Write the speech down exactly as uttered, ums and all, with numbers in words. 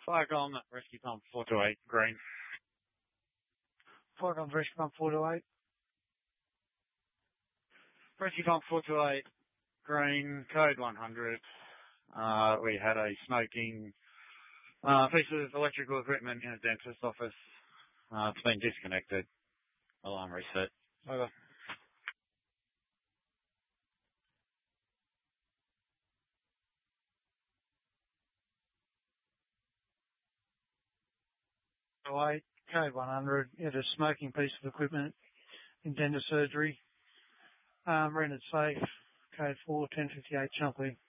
Firecom, rescue pump four two eight, green. Firecom, rescue pump four two eight. Rescue pump four two eight, green, code one hundred. Uh, we had a smoking uh, piece of electrical equipment in a dentist's office. Uh, it's been disconnected. Alarm reset. Over. eight, code one hundred, it a smoking piece of equipment in dental surgery. Um, rendered safe, code four, ten fifty-eight, Chunkley.